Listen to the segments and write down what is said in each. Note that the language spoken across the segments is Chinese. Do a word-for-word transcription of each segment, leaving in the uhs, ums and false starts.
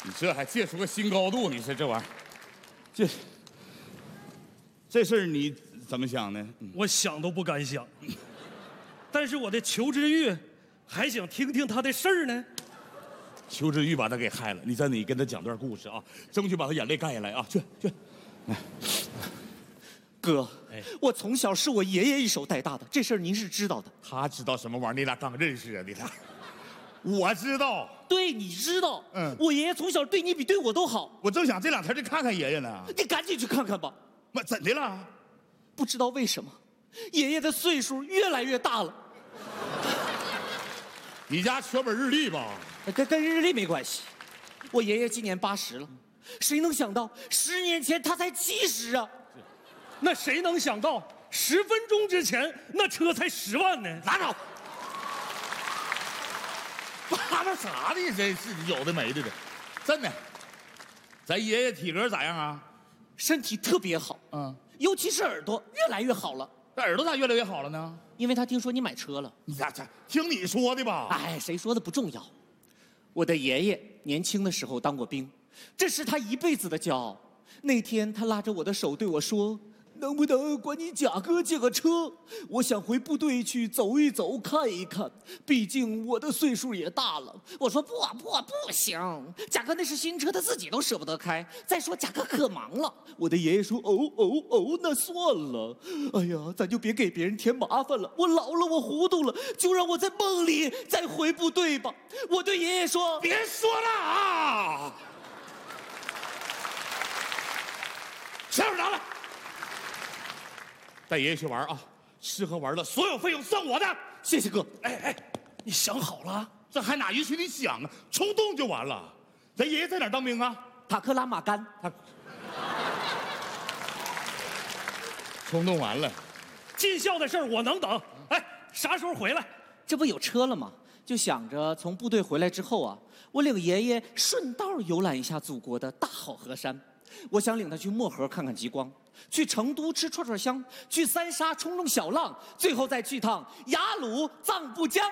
你这还借出个新高度？你说这玩意儿，这这事儿你怎么想呢？ 我想都不敢想。但是我的裘之玉还想听听他的事儿呢。 裘之玉把他给害了，你在你跟他讲段故事啊，争取把他眼泪干下来啊！去去，来， 哥，哎，我从小是我爷爷一手带大的，这事儿您是知道的。 他知道什么玩意儿？你俩刚认识啊？你俩。我知道， 对，你知道， 嗯， 我爷爷从小对你比对我都好。 我正想这两天去看看爷爷呢。 你赶紧去看看吧。 妈，怎的了？ 不知道为什么，爷爷的岁数越来越大了。 你家缺本日历吧？ 跟跟日历没关系，我爷爷今年八十了，谁能想到十年前他才七十啊？ 那谁能想到十分钟之前那车才十万呢？ 拉倒！扒拉啥呢？真是有的没的的，真的。咱爷爷体格咋样啊？ 身体特别好，嗯，尤其是耳朵越来越好了。 这耳朵咋越来越好了呢？ 因为他听说你买车了。 你咋这？听你说的吧？ 哎，谁说的不重要。我的爷爷年轻的时候当过兵，这是他一辈子的骄傲。那天他拉着我的手对我说：“能不能管你贾哥借个车？我想回部队去走一走，看一看。毕竟我的岁数也大了。”我说：“不啊不啊，不行！贾哥那是新车，他自己都舍不得开。再说贾哥可忙了。”我的爷爷说：“哦哦哦，那算了。哎呀，咱就别给别人添麻烦了。我老了，我糊涂了，就让我在梦里再回部队吧。”我对爷爷说：“ 别说了啊！钱我拿来。”带爷爷去玩啊，吃喝玩乐所有费用算我的。 谢谢哥。 哎哎，你想好了？ 这还哪允许你想啊？冲动就完了。咱爷爷在哪儿当兵啊？ 塔克拉玛干。 他冲动完了。 尽孝的事儿我能等。哎，啥时候回来？ 这不有车了吗？就想着从部队回来之后啊，我领爷爷顺道游览一下祖国的大好河山。我想领他去漠河看看极光，去成都吃串串香，去三沙冲冲小浪，最后再去趟雅鲁藏布江。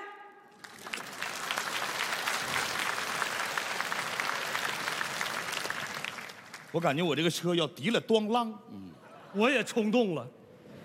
我感觉我这个车要提了咣啷。嗯， 我也冲动了。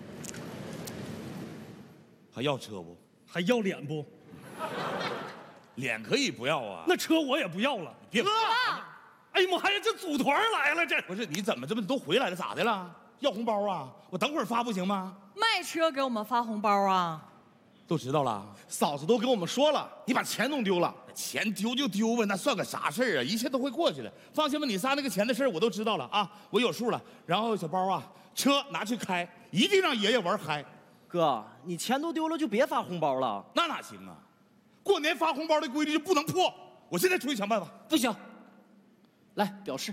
还要车不？ 还要脸不？ 脸可以不要啊。 那车我也不要了。 别哥！哎呀妈呀，这组团来了，这不是你怎么这么都回来了？咋的了？要红包啊？我等会儿发不行吗？ 卖车给我们发红包啊？ 都知道了， 嫂子都跟我们说了，你把钱弄丢了。 钱丢就丢吧，那算个啥事儿啊？一切都会过去的。放心吧，你仨那个钱的事儿我都知道了啊，我有数了。然后小包啊，车拿去开，一定让爷爷玩嗨。 哥，你钱都丢了就别发红包了。 那哪行啊？过年发红包的规矩就不能破。我现在出去想办法。 不行，来表示。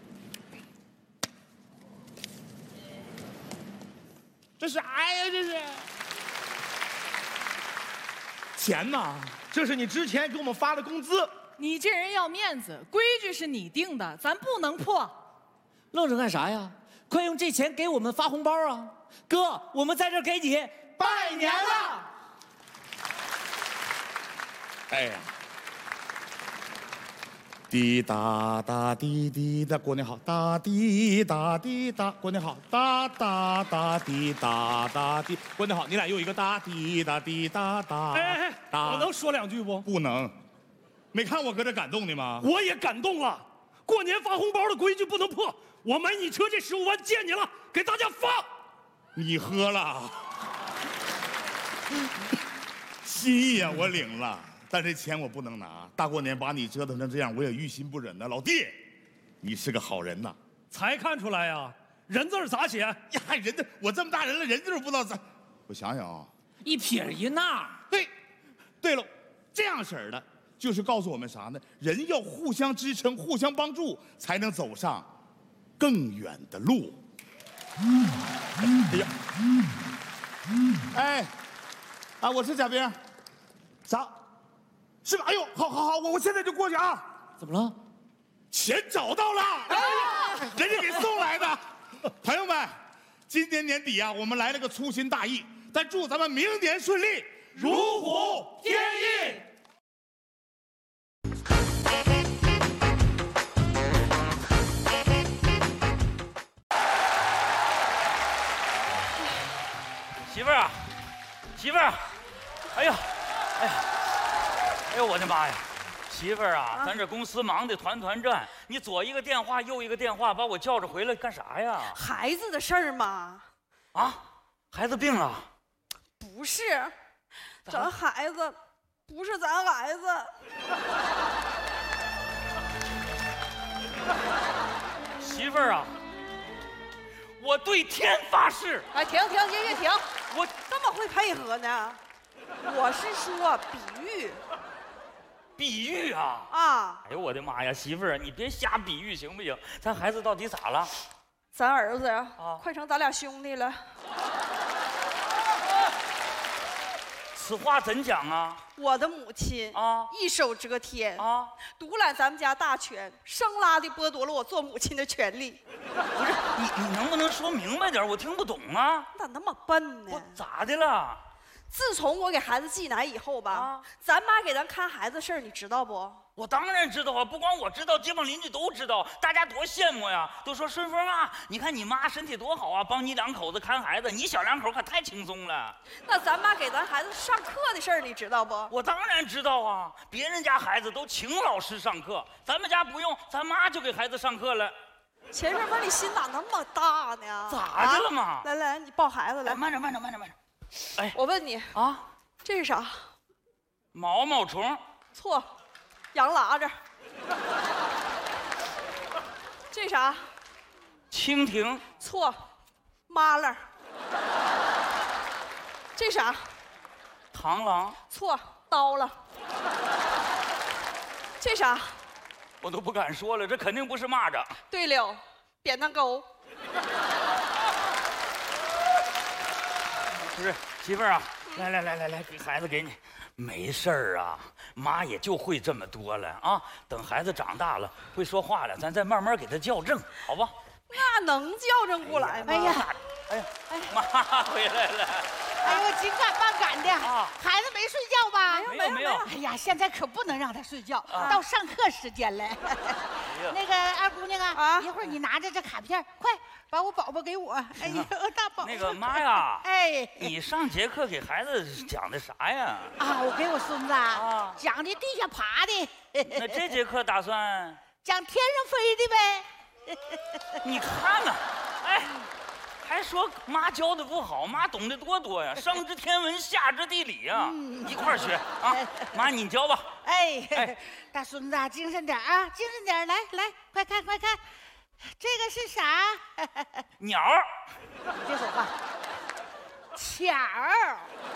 这啥呀？这是钱呐？ 这是你之前给我们发的工资。 你这人要面子，规矩是你定的，咱不能破。 愣着干啥呀？快用这钱给我们发红包啊！哥，我们在这儿给你拜年了。 哎呀，滴答答滴滴答，过年好！哒滴答滴答，过年好！哒哒哒滴答答滴，过年好！你俩又一个哒滴答滴答答。 哎哎哎，我能说两句不？ 不能，没看我搁这感动的吗？ 我也感动了。过年发红包的规矩不能破。我买你车这十五万借你了，给大家发。 你喝了，心意啊，我领了。但这钱我不能拿，大过年把你折腾成这样，我也于心不忍呐。老弟，你是个好人呐， 才看出来呀，人字咋写呀？ 人字，我这么大人了，人字不知道咋。我想想啊， 一撇一捺。 对，对了，这样式儿的，就是告诉我们啥呢？人要互相支撑，互相帮助，才能走上更远的路。哎呀，哎，啊，我是贾冰，啥？是吧？哎呦，好好好，我我现在就过去啊！ 怎么了？ 钱找到了，哎呀，人家给送来的。朋友们，今年年底啊，我们来了个粗心大意，但祝咱们明年顺利，如虎添翼。 媳妇儿，哎呀，哎呀，哎呦我的妈呀！媳妇儿啊，啊咱这公司忙得团团转，你左一个电话右一个电话，把我叫着回来干啥呀？ 孩子的事儿嘛。 啊，孩子病了？ 不是，咱孩子不是咱孩子。 媳妇儿啊，我对天发誓！ 哎，停停，音乐停！ 我这么会配合呢？我是说比喻。 比喻啊！ 啊！ 哎呦我的妈呀，媳妇儿，你别瞎比喻行不行？咱孩子到底咋了？ 咱儿子呀， 啊， 快成咱俩兄弟了。 此话怎讲啊？ 我的母亲啊， 一手遮天啊， 独揽咱们家大权，生拉的剥夺了我做母亲的权利。 不是你，你能不能说明白点？我听不懂啊！ 你咋那么笨呢？ 我咋的了？ 自从我给孩子挤奶以后吧，啊、咱妈给咱看孩子事儿，你知道不？ 我当然知道啊，不光我知道，街坊邻居都知道，大家多羡慕呀！都说顺风啊，你看你妈身体多好啊，帮你两口子看孩子，你小两口可太轻松了。 那咱妈给咱孩子上课的事儿，你知道不？ 我当然知道啊，别人家孩子都请老师上课，咱们家不用，咱妈就给孩子上课了。 钱顺风，你心咋那么大呢？ 咋的了嘛？ 啊、来来，你抱孩子来。 哎、慢着，慢着，慢着，慢着。哎， 我问你啊， 这是啥？ 毛毛虫。 错，羊喇子。这啥？ 蜻蜓。 错，麻辣。这啥？ 螳螂。 错，刀了。这啥？ 我都不敢说了，这肯定不是蚂蚱。 对了，扁担钩。 不是媳妇儿啊，来来来来来，给孩子给你，没事儿啊，妈也就会这么多了啊。等孩子长大了，会说话了，咱再慢慢给他校正，好吧？ 那能校正过来吗？ 哎呀， 哎呀，妈回来了。 哎呀，我紧赶慢赶的， 啊、 孩子没睡觉吧？ 没有没有。 哎呀，现在可不能让他睡觉， 啊、 到上课时间了。那个二姑娘啊，啊一会儿你拿着这卡片，快把我宝宝给我。哎呀，大宝。 那个妈呀， 哎， 你上节课给孩子讲的啥呀？ 啊，我给我孙子啊讲的地下爬的。 那这节课打算讲天上飞的呗。 你看看，哎。还说妈教的不好，妈懂得多多呀，上知天文，下知地理呀，嗯、一块儿学啊！妈，你教吧。 哎，哎大孙子，精神点啊，精神点，来来，快看快看，这个是啥？ 鸟。 别说话。巧儿。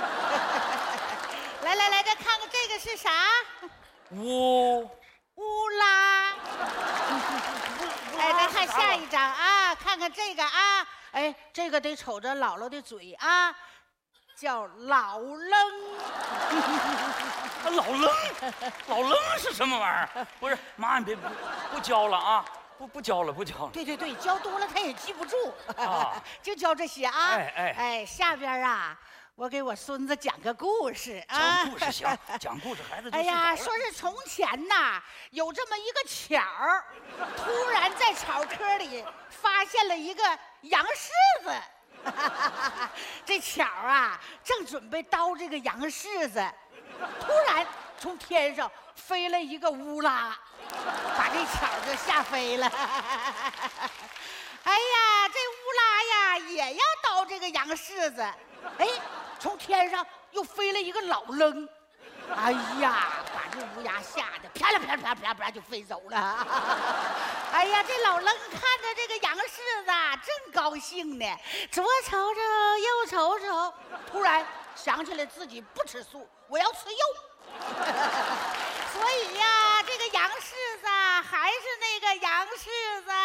来来来，再看看这个是啥？ 乌。 乌拉。哎，再看下一张啊，看看这个啊。哎，这个得瞅着姥姥的嘴啊，叫老愣。 老愣，老愣是什么玩意儿？不是妈，你别不不教了啊，不不教了，不教了。 对对对，教多了他也记不住，啊、就教这些啊。 哎哎哎，下边啊，我给我孙子讲个故事啊。 讲故事行，讲故事孩子就哎呀，说是从前呐，有这么一个巧儿，突然在草窠里发现了一个杨柿子。这巧儿啊，正准备叨这个杨柿子，突然从天上飞了一个乌拉，把这巧儿就吓飞了。哎呀，这乌拉呀也要叨这个杨柿子，哎，从天上又飞了一个老愣，哎呀，把这乌鸦吓得啪啦啪啦啪啦啪啦啪啦就飞走了。哎呀，这老愣看着这个杨柿子啊，正高兴呢，左瞅瞅右瞅瞅，突然想起来自己不吃素，我要吃肉。所以呀，这个杨柿子还是那个杨柿子。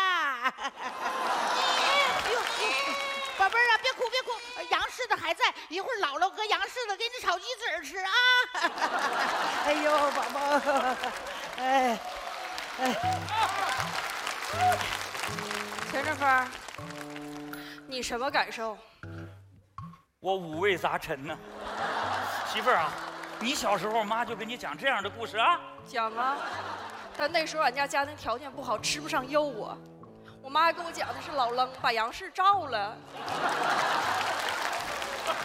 哎呦，宝贝儿啊，别哭别哭，杨柿子还在，一会儿姥姥和杨柿子给你炒鸡子吃啊。哎呦，宝宝，哎哎。 钱正峰，你什么感受？ 我五味杂陈呢。媳妇儿啊，你小时候妈就给你讲这样的故事啊？ 讲啊，但那时候俺家家庭条件不好，吃不上肉啊。我妈还跟我讲的是老愣把杨氏照了。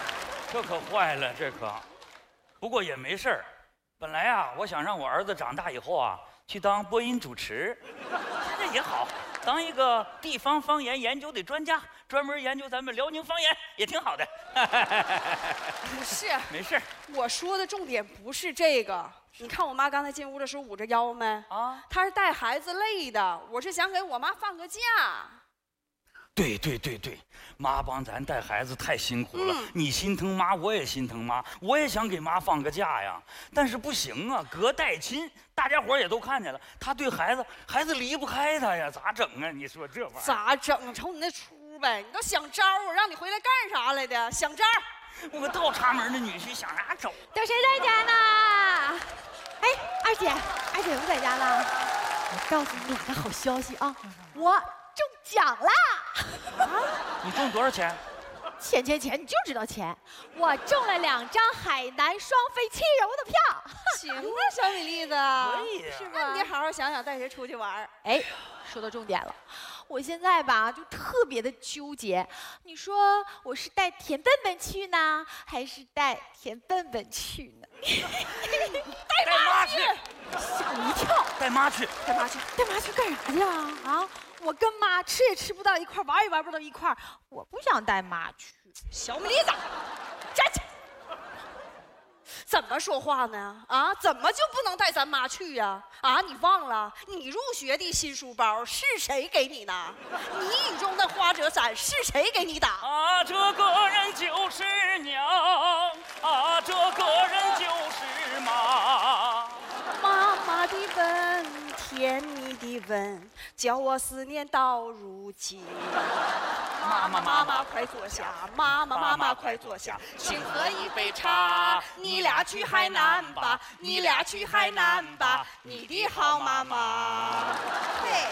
这可坏了，这可。不过也没事儿，本来啊，我想让我儿子长大以后啊，去当播音主持，现在也好，当一个地方方言研究的专家，专门研究咱们辽宁方言，也挺好的。 不是， 没事儿。 我说的重点不是这个。你看我妈刚才进屋的时候捂着腰没？ 啊， 她是带孩子累的，我是想给我妈放个假。 对对对对，妈帮咱带孩子太辛苦了， 嗯、 你心疼妈，我也心疼妈，我也想给妈放个假呀，但是不行啊，隔代亲，大家伙也都看见了，他对孩子，孩子离不开他呀，咋整啊？你说这玩意儿咋整？瞅你那出呗，你都想招我让你回来干啥来的？想招？ 我倒插门的女婿想啥招？ 都谁在家呢？哎，二姐，二姐不在家呢。我告诉你俩个好消息啊，我中奖了！ 啊？你中多少钱？ 钱钱钱，你就知道钱！我中了两张海南双飞七柔的票。 行啊，小米粒子， 可以啊， 是吧？你得好好想想带谁出去玩。 哎，说到重点了，我现在吧就特别的纠结，你说我是带田笨笨去呢，还是带田笨笨去呢？ 带妈去！ 吓我一跳！ 带妈去！ 带妈去！带妈去干啥去啊？啊！我跟妈吃也吃不到一块，玩也玩不到一块，我不想带妈去。 小米粒子，站起！怎么说话呢？啊，怎么就不能带咱妈去呀？啊，你忘了你入学的新书包是谁给你的？你雨中的花折伞是谁给你的？ 啊，这个人就是娘，啊，这个人就是妈。 妈妈的吻，甜蜜的吻，叫我思念到如今。妈妈妈妈快坐下，妈妈妈妈快坐下，请喝一杯茶。你俩去海南吧，你俩去海南吧，你的好妈妈。嘿，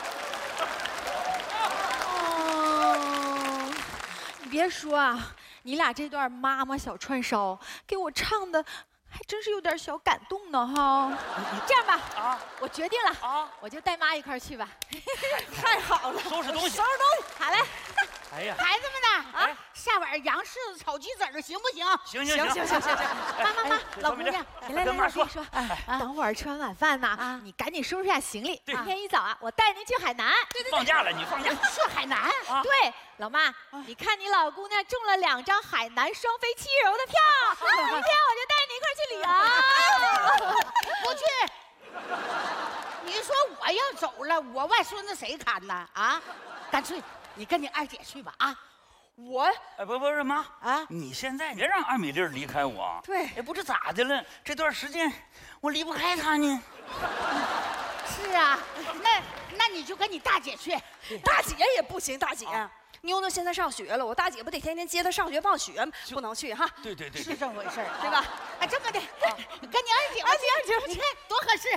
哦，你别说啊，你俩这段妈妈小串烧给我唱的。还真是有点小感动呢哈！这样吧，啊，我决定了啊，我就带妈一块去吧。 太好了， 收拾东西， 收拾东西，好嘞。 哎呀，孩子们呢？啊，下碗羊柿子炒鸡子儿行不行？ 行行行行行行行。 妈妈妈，老姑娘，来来来，我跟你说，等会儿吃完晚饭呢， 啊， 你赶紧收拾下行李。明天一早啊，我带您去海南。 对对，放假了你放假。 去海南？ 对，老妈，你看你老姑娘中了两张海南双飞七柔的票，明天我就带你一块去旅游。 不去。你说我要走了，我外孙子谁看呢？啊，干脆。你跟你二姐去吧啊！ 我哎不不是妈啊！ 你现在别让二米粒离开我。 对， 也不知咋的了，这段时间我离不开她呢。 是啊，那那你就跟你大姐去。 大姐也不行，大姐，啊、妞妞现在上学了，我大姐不得天天接她上学放学吗？不能去哈。 对对对， 是这么回事儿， 对吧？ 啊，这么的，啊、跟你二姐， 二姐二姐， 你看多合适。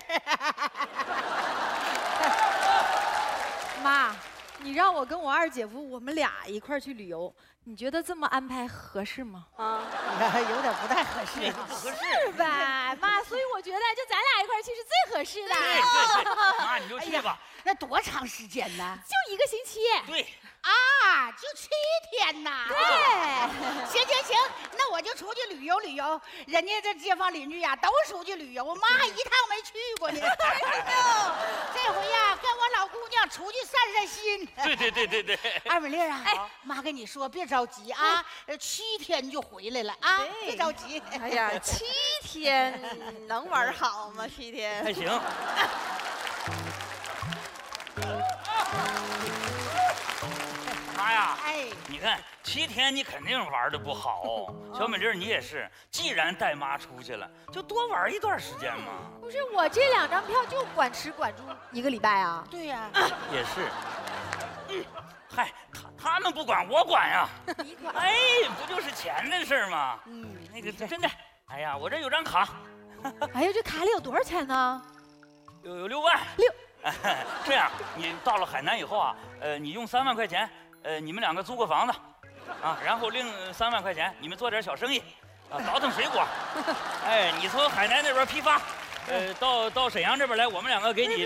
妈。你让我跟我二姐夫我们俩一块去旅游，你觉得这么安排合适吗？ 啊，有点不太合适， 不合适是吧，妈？所以我觉得就咱俩一块去是最合适的。 对对对，妈你就去吧。 哎、那多长时间呢？ 就一个星期。 对。 啊，就七天呐！ 对， 行行行，那我就出去旅游旅游。人家这街坊邻居呀，都出去旅游，我妈一趟没去过呢。这回呀，跟我老姑娘出去散散心。 对对对对对。 二美丽啊，哎，妈跟你说，别着急啊，七天就回来了啊，别着急。 哎呀，七天能玩好吗？七天还行。妈呀！哎，你看七天你肯定玩的不好，小美丽你也是。既然带妈出去了，就多玩一段时间嘛。 不是我这两张票就管吃管住一个礼拜啊？ 对呀， 也是。嗯，嗨，他他们不管我管呀。 你管？ 哎，不就是钱的事儿吗？嗯，那个真的，哎呀，我这有张卡。 哎呀，这卡里有多少钱呢？ 有有六万。 六。 这样，你到了海南以后啊，呃，你用三万块钱，呃，你们两个租个房子，啊，然后另三万块钱你们做点小生意，啊，倒腾水果，哎，你从海南那边批发，呃，到到沈阳这边来，我们两个给你。